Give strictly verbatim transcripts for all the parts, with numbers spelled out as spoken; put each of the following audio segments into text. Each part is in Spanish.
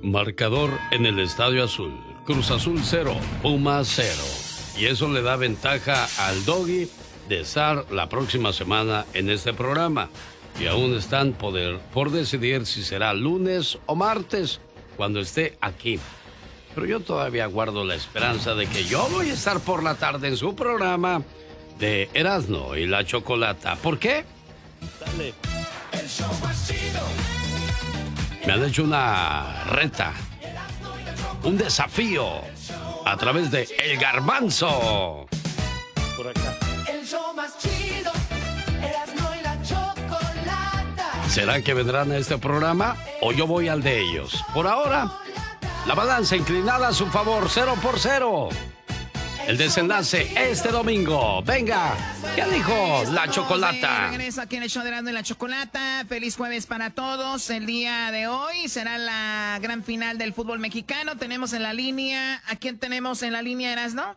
Marcador en el Estadio Azul. Cruz Azul cero, Pumas cero. Y eso le da ventaja al Doggy de estar la próxima semana en este programa. Y aún están poder, por decidir si será lunes o martes cuando esté aquí. Pero yo todavía guardo la esperanza de que yo voy a estar por la tarde en su programa de Erasmo y la Chocolata. ¿Por qué? Dale. El show más chido. Me han hecho una reta, un desafío a través de El Garbanzo. Por acá. El show más chido. Erasmo y la Chocolata. ¿Será que vendrán a este programa o yo voy al de ellos? Por ahora, la balanza inclinada a su favor, cero por cero. El desenlace este domingo. Venga, ¿qué dijo la Chocolata? De regreso aquí en el show de Erasmo y la Chocolata. Feliz jueves para todos. El día de hoy será la gran final del fútbol mexicano. Tenemos en la línea... ¿A quién tenemos en la línea, Erasmo?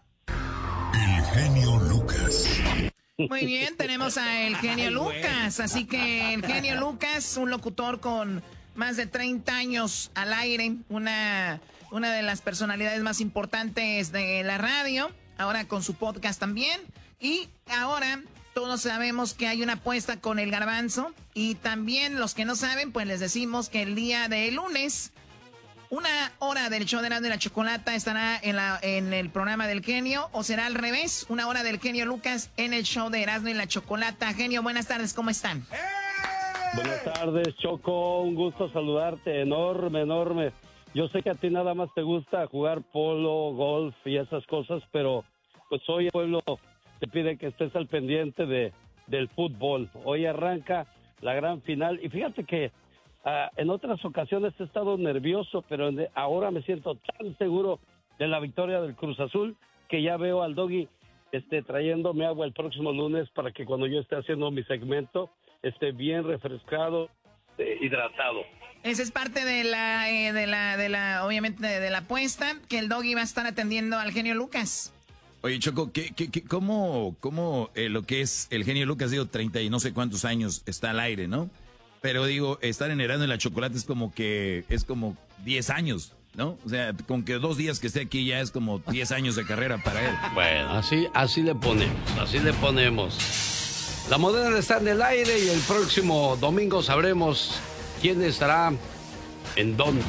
El genio Lucas. Muy bien, tenemos a el genio Lucas. Así que el genio Lucas, un locutor con más de treinta años al aire. Una, una de las personalidades más importantes de la radio. Ahora con su podcast también. Y ahora todos sabemos que hay una apuesta con el Garbanzo. Y también los que no saben, pues les decimos que el día de lunes, una hora del show de Erasmo y la Chocolata estará en, la, en el programa del genio. O será al revés, una hora del genio Lucas en el show de Erasmo y la Chocolata. Genio, buenas tardes, ¿cómo están? Buenas tardes, Choco. Un gusto saludarte. Enorme, enorme. Yo sé que a ti nada más te gusta jugar polo, golf y esas cosas, pero pues hoy el pueblo te pide que estés al pendiente de, del fútbol. Hoy arranca la gran final y fíjate que uh, en otras ocasiones he estado nervioso, pero en, ahora me siento tan seguro de la victoria del Cruz Azul que ya veo al Doggy este, trayéndome agua el próximo lunes para que cuando yo esté haciendo mi segmento esté bien refrescado, eh, hidratado. Esa es parte de la, eh, de la, de la, obviamente, de, de la apuesta, que el Doggy va a estar atendiendo al genio Lucas. Oye, Choco, ¿qué, qué, qué, ¿cómo, cómo eh, lo que es el genio Lucas, digo, treinta y no sé cuántos años está al aire, ¿no? Pero digo, estar en Erasmo y la Chocolata es como que, es como diez años, ¿no? O sea, con que dos días que esté aquí ya es como diez años de carrera para él. Bueno, así, así le ponemos, así le ponemos. La moneda está en el aire y el próximo domingo sabremos quién estará en dónde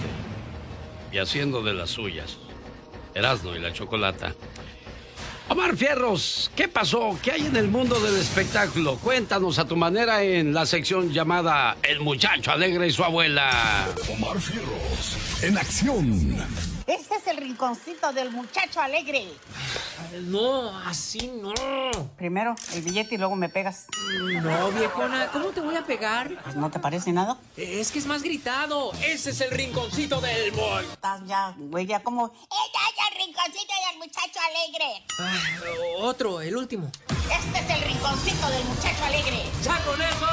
y haciendo de las suyas. Erasmo y la Chocolata. Omar Fierros, ¿qué pasó? ¿Qué hay en el mundo del espectáculo? Cuéntanos a tu manera en la sección llamada El Muchacho Alegre y su abuela. Omar Fierros, en acción. Este es el rinconcito del muchacho alegre. No, así no. Primero el billete y luego me pegas. No, viejona, ¿cómo te voy a pegar? Pues, ¿no te parece nada? Es que es más gritado. Ese es el rinconcito del mall. Estás ya, güey, ya como... ¡Ella es el rinconcito del muchacho alegre! Ah, otro, el último. Este es el rinconcito del muchacho alegre. ¡Ya con eso!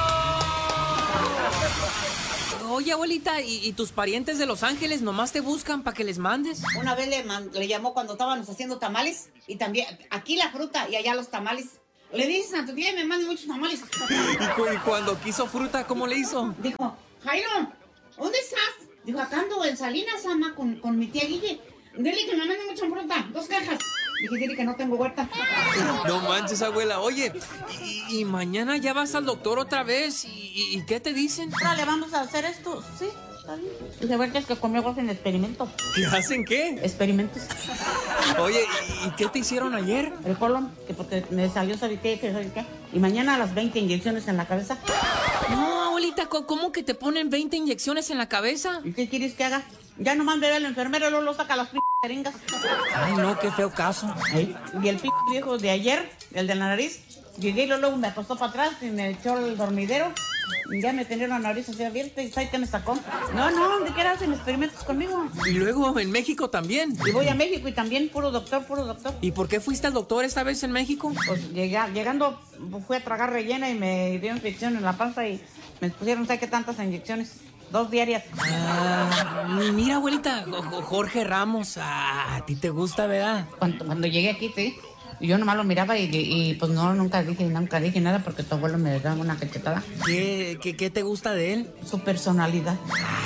Oye, abuelita, ¿y, ¿y tus parientes de Los Ángeles nomás te buscan para que les mandes? Una vez le, man- le llamó cuando estábamos haciendo tamales y también aquí la fruta y allá los tamales. Le dices a tu tía y me manda muchos tamales. ¿Y, cu- y cuando quiso fruta, cómo le hizo? Dijo, Jairo, ¿dónde estás? Dijo, acá ando en Salinas, ama, con, con mi tía Guille. Dile que me mande mucha fruta, dos cajas. Dije, dile que no tengo huerta. No manches, abuela. Oye, y, y mañana ya vas al doctor otra vez. ¿Y, y qué te dicen? Dale, vamos a hacer esto, ¿sí? Está bien. Y de verdad es que conmigo hacen experimentos. ¿Qué hacen qué? Experimentos. Oye, ¿y, y qué te hicieron ayer? El colon, que porque me salió, ¿sabe qué? ¿Qué sabe qué? Y mañana a las veinte inyecciones en la cabeza. No, abuelita, ¿cómo ¿cómo que te ponen veinte inyecciones en la cabeza? ¿Y qué quieres que haga? Ya nomás ve al enfermero, luego lo saca las p*** jeringas. Ay, no, qué feo caso. ¿Eh? Y el p*** viejo de ayer, el de la nariz, llegué y luego me acostó para atrás y me echó el dormidero. Y ya me tenía la nariz así abierta y ¿sabes qué me sacó? No, no, ¿de qué hacen experimentos conmigo? Y luego en México también. Y voy a México y también puro doctor, puro doctor. ¿Y por qué fuiste al doctor esta vez en México? Pues llega, llegando fui a tragar rellena y me dio infección en la panza y me pusieron, ¿sabes qué tantas inyecciones? Dos diarias. Ah, mira, abuelita, Jorge Ramos, ah, a ti te gusta, ¿verdad? Cuando, cuando llegué aquí, sí. Yo nomás lo miraba y, y pues no, nunca dije, nunca dije nada porque tu abuelo me daba una cachetada. ¿Qué, qué, qué te gusta de él? Su personalidad.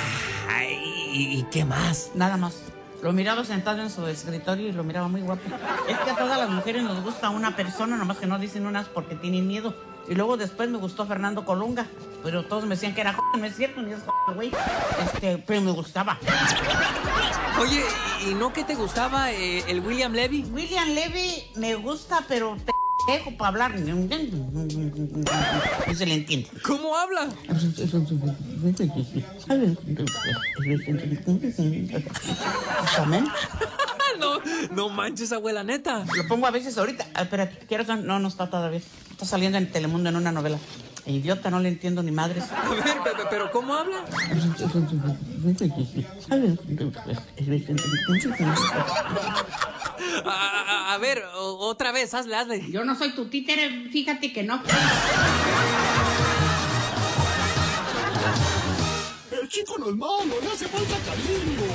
Ay, ¿y, y qué más? Nada más. Lo miraba sentado en su escritorio y lo miraba muy guapo. Es que a todas las mujeres nos gusta una persona, nomás que no dicen unas porque tienen miedo. Y luego después me gustó Fernando Colunga, pero todos me decían que era joven, no es cierto, ni es joven, güey. Este, pero me gustaba. Oye, ¿y no que te gustaba eh, el William Levy? William Levy me gusta, pero pendejo para hablar. No se le entiende. ¿Cómo habla? ¿Amén? No, no manches, abuela, neta. Lo pongo a veces ahorita. Ah, espera, ¿quieres? No, no está todavía. Está saliendo en Telemundo en una novela. Idiota, no le entiendo ni madres. A ver, pero, pero ¿cómo habla? A, a, a ver, o, otra vez, hazle, hazle. Yo no soy tu títere, fíjate que no. El chico no es malo, le hace falta cariño.